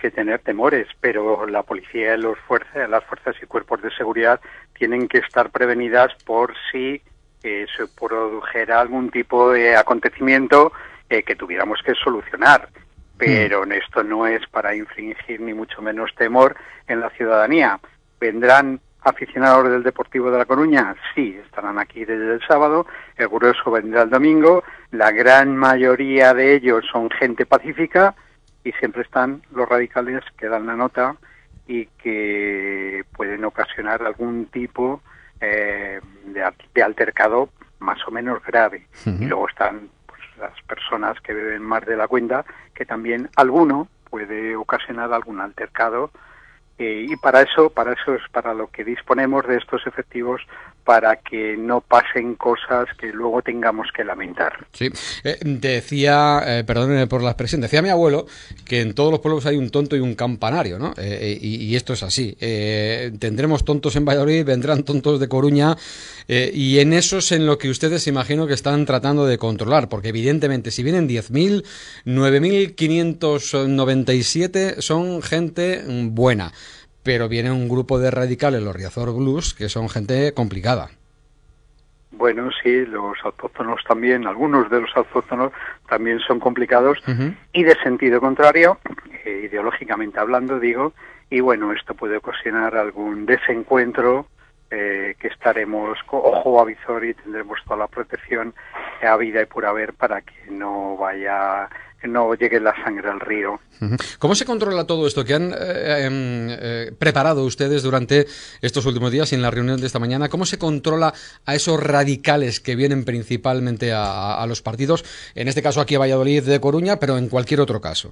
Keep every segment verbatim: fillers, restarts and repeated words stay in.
que tener temores, pero la policía y los fuerzas, las fuerzas y cuerpos de seguridad tienen que estar prevenidas por si eh, se produjera algún tipo de acontecimiento eh, que tuviéramos que solucionar. Pero mm. esto no es para infringir ni mucho menos temor en la ciudadanía. ¿Vendrán aficionados del Deportivo de La Coruña? Sí, estarán aquí desde el sábado, el grueso vendrá el domingo, la gran mayoría de ellos son gente pacífica y siempre están los radicales que dan la nota y que pueden ocasionar algún tipo eh, de, de altercado más o menos grave. Uh-huh. Y luego están pues, las personas que beben más de la cuenta, que también alguno puede ocasionar algún altercado. Eh, y para eso, para eso es para lo que disponemos de estos efectivos, para que no pasen cosas que luego tengamos que lamentar. Sí, eh, decía, eh, perdónenme por la expresión, decía mi abuelo que en todos los pueblos hay un tonto y un campanario, ¿no? Eh, y, y esto es así. Eh, tendremos tontos en Valladolid, vendrán tontos de Coruña, eh, y en eso es en lo que ustedes imagino que están tratando de controlar, porque evidentemente si vienen diez mil, nueve mil quinientos noventa y siete son gente buena. Pero viene un grupo de radicales, los Riazor Blues, que son gente complicada. Bueno, sí, los autóctonos también, algunos de los autóctonos también son complicados, uh-huh. y de sentido contrario, eh, ideológicamente hablando, digo, y bueno, esto puede ocasionar algún desencuentro eh, que estaremos ojo a visor y tendremos toda la protección a vida y por haber para que no vaya... no llegue la sangre al río. ¿Cómo se controla todo esto que han eh, eh, preparado ustedes durante estos últimos días y en la reunión de esta mañana? ¿Cómo se controla a esos radicales que vienen principalmente a, a los partidos, en este caso aquí a Valladolid de Coruña, pero en cualquier otro caso?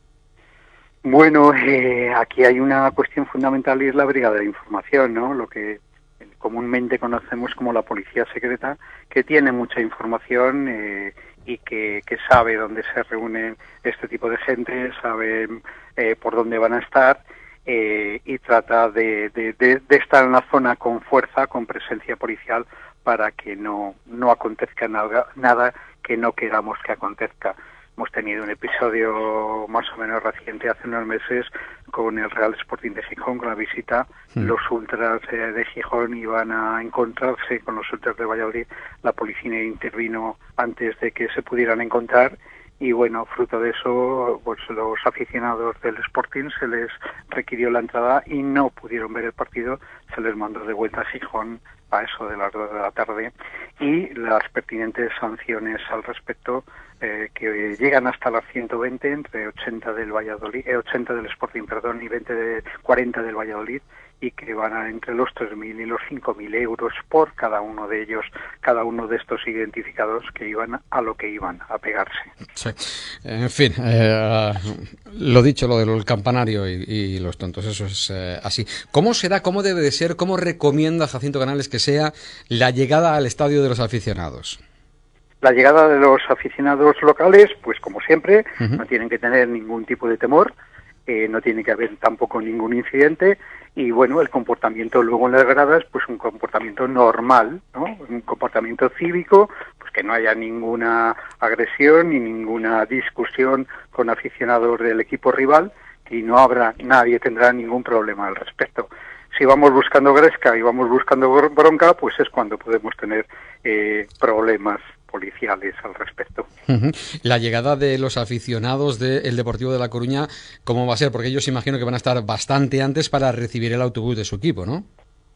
Bueno, eh, aquí hay una cuestión fundamental y es la brigada de información, ¿no? Lo que comúnmente conocemos como la policía secreta, que tiene mucha información eh, y que, que sabe dónde se reúnen este tipo de gente, sabe eh, por dónde van a estar eh, y trata de, de, de, de estar en la zona con fuerza, con presencia policial, para que no, no acontezca nada, nada que no queramos que acontezca. Hemos tenido un episodio más o menos reciente hace unos meses con el Real Sporting de Gijón, con la visita. Sí. Los ultras eh, de Gijón iban a encontrarse con los ultras de Valladolid. La policía intervino antes de que se pudieran encontrar y bueno, fruto de eso, pues los aficionados del Sporting se les requirió la entrada y no pudieron ver el partido. Se les mandó de vuelta a Gijón a eso de las dos de la tarde y las pertinentes sanciones al respecto eh, que llegan hasta las ciento veinte, entre ochenta del Valladolid, eh, ochenta del Sporting, perdón, y veinte de, cuarenta del Valladolid, y que van a entre los tres mil y los cinco mil euros por cada uno de ellos, cada uno de estos identificados que iban a lo que iban, a pegarse. Sí. En fin, eh, lo dicho, lo del campanario y, y los tontos, eso es eh, así. ¿Cómo será, cómo debe de ser, cómo recomienda Jacinto Canales que sea la llegada al estadio de los aficionados? La llegada de los aficionados locales, pues como siempre, uh-huh. no tienen que tener ningún tipo de temor, eh, no tiene que haber tampoco ningún incidente y bueno, el comportamiento luego en las gradas, pues un comportamiento normal, ¿no? Un comportamiento cívico, pues que no haya ninguna agresión ni ninguna discusión con aficionados del equipo rival y no habrá, nadie tendrá ningún problema al respecto. Si vamos buscando gresca y vamos buscando bronca, pues es cuando podemos tener eh, problemas policiales al respecto. Uh-huh. La llegada de los aficionados del Deportivo de La Coruña, ¿cómo va a ser? Porque ellos imagino que van a estar bastante antes para recibir el autobús de su equipo, ¿no?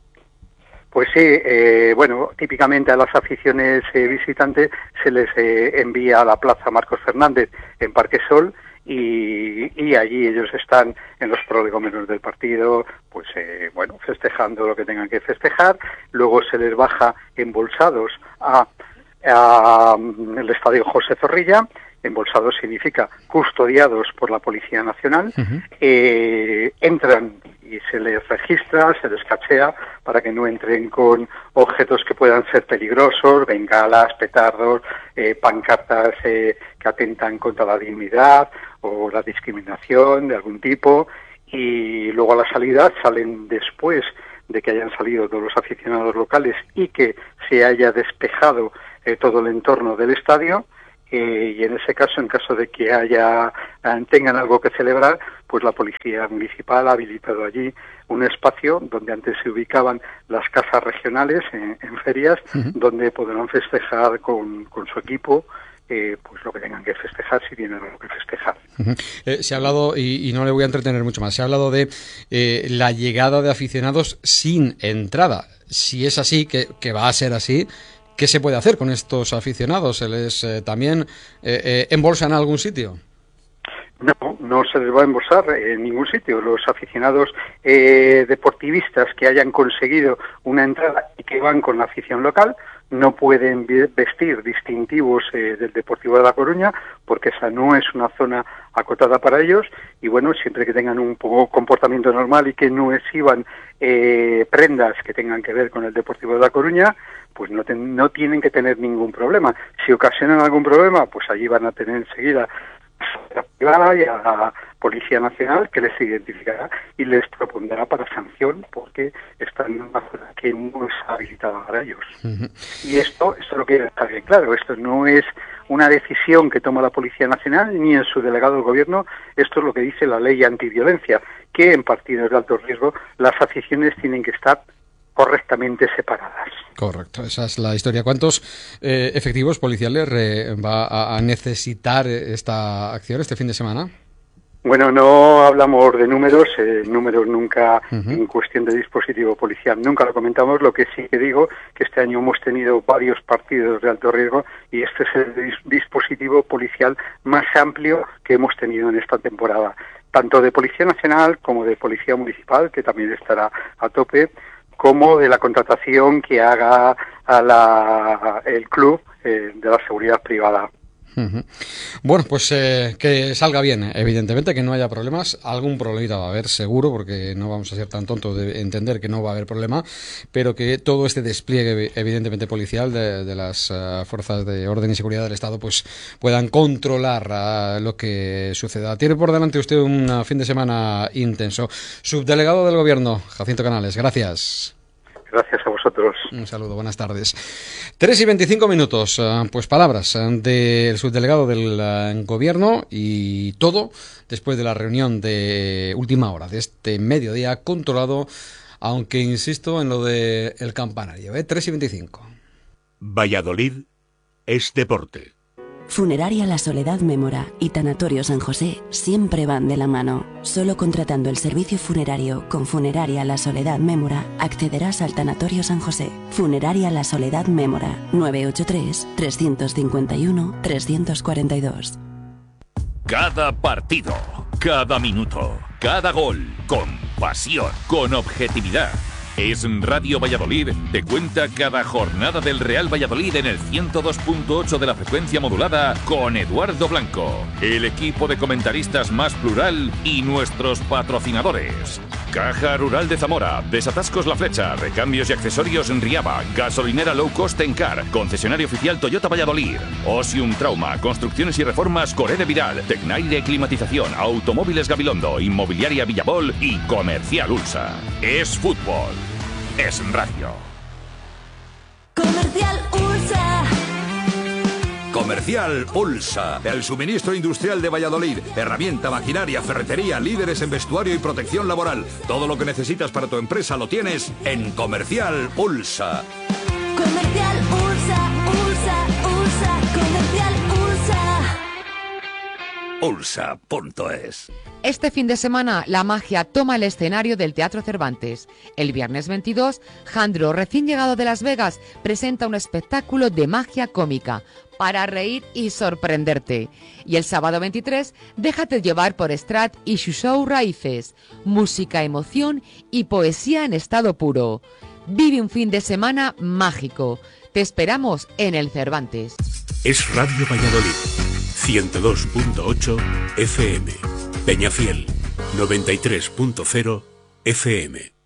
Pues sí, eh, bueno, típicamente a las aficiones eh, visitantes se les eh, envía a la Plaza Marcos Fernández en Parque Sol y, y allí ellos están en los prolegómenos del partido, pues eh, bueno, festejando lo que tengan que festejar. Luego se les baja embolsados a a el estadio José Zorrilla. Embolsados significa custodiados por la Policía Nacional. Uh-huh. eh, entran y se les registra, se les cachea para que no entren con objetos que puedan ser peligrosos, bengalas, petardos, eh, pancartas eh, que atentan contra la dignidad o la discriminación de algún tipo, y luego a la salida salen después de que hayan salido todos los aficionados locales y que se haya despejado eh, todo el entorno del estadio. eh, y en ese caso, en caso de que haya tengan algo que celebrar, pues la policía municipal ha habilitado allí un espacio donde antes se ubicaban las casas regionales en, en ferias, uh-huh. donde podrán festejar con, con su equipo Eh, pues lo que tengan que festejar, si tienen algo que festejar. Uh-huh. Eh, se ha hablado, y, y no le voy a entretener mucho más, se ha hablado de eh, la llegada de aficionados sin entrada. Si es así, que, que va a ser así, ¿qué se puede hacer con estos aficionados? ¿Se les eh, también eh, eh, embolsa en algún sitio? No, no se les va a embolsar en ningún sitio. Los aficionados eh, deportivistas que hayan conseguido una entrada y que van con la afición local no pueden vestir distintivos eh, del Deportivo de La Coruña, porque esa no es una zona acotada para ellos, y bueno, siempre que tengan un poco comportamiento normal y que no exhiban eh, prendas que tengan que ver con el Deportivo de La Coruña, pues no, ten, no tienen que tener ningún problema. Si ocasionan algún problema, pues allí van a tener enseguida a la privada y a la Policía Nacional, que les identificará y les propondrá para sanción, porque están en una zona que no es habilitada para ellos. Uh-huh. Y esto, esto lo quiero dejar bien claro, esto no es una decisión que toma la Policía Nacional ni en su delegado del gobierno, esto es lo que dice la ley antiviolencia, que en partidos de alto riesgo las aficiones tienen que estar correctamente separadas. Correcto, esa es la historia. ¿Cuántos eh, efectivos policiales re, va a, a necesitar esta acción este fin de semana? Bueno, no hablamos de números, eh, números nunca uh-huh. en cuestión de dispositivo policial, nunca lo comentamos. Lo que sí que digo, que este año hemos tenido varios partidos de alto riesgo y este es el dis- dispositivo policial más amplio que hemos tenido en esta temporada, tanto de Policía Nacional como de Policía Municipal, que también estará a tope, como de la contratación que haga a la, el club eh, de la seguridad privada. Uh-huh. Bueno, pues eh, que salga bien, evidentemente, que no haya problemas. Algún problemita va a haber, seguro, porque no vamos a ser tan tontos de entender que no va a haber problema, pero que todo este despliegue, evidentemente, policial de, de las uh, fuerzas de orden y seguridad del Estado, pues puedan controlar uh, lo que suceda. Tiene por delante usted un uh, fin de semana intenso. Subdelegado del Gobierno, Jacinto Canales, gracias. Gracias a vosotros. Un saludo, buenas tardes. Tres y veinticinco minutos, pues palabras del subdelegado del Gobierno y todo después de la reunión de última hora de este mediodía controlado, aunque insisto en lo del campanario, ¿eh? tres y veinticinco. Valladolid es deporte. Funeraria La Soledad Mémora y Tanatorio San José siempre van de la mano. Solo contratando el servicio funerario con Funeraria La Soledad Mémora accederás al Tanatorio San José. Funeraria La Soledad Mémora, nueve ocho tres, tres cinco uno, tres cuatro dos. Cada partido, cada minuto, cada gol, con pasión, con objetividad. Es Radio Valladolid, te cuenta cada jornada del Real Valladolid en el ciento dos punto ocho de la frecuencia modulada con Eduardo Blanco, el equipo de comentaristas más plural y nuestros patrocinadores. Caja Rural de Zamora, Desatascos La Flecha, recambios y accesorios en Riaba, gasolinera low cost Encar, concesionario oficial Toyota Valladolid, Osium Trauma, construcciones y reformas Coré de Viral, Tecnaire Climatización, Automóviles Gabilondo, Inmobiliaria Villabol y Comercial Ulsa. Es fútbol. Es radio. Comercial Ulsa. Comercial Ulsa, el suministro industrial de Valladolid. Herramienta, maquinaria, ferretería, líderes en vestuario y protección laboral. Todo lo que necesitas para tu empresa lo tienes en Comercial Ulsa. Comercial Ulsa, Ulsa, Ulsa, Comercial Ulsa. Ulsa punto es. Este fin de semana, la magia toma el escenario del Teatro Cervantes. El viernes veintidós, Jandro, recién llegado de Las Vegas, presenta un espectáculo de magia cómica para reír y sorprenderte. Y el sábado veintitrés, déjate llevar por Strat y su show Raíces. Música, emoción y poesía en estado puro. Vive un fin de semana mágico. Te esperamos en el Cervantes. Es Radio Valladolid, ciento dos punto ocho F M. Peñafiel, noventa y tres punto cero F M.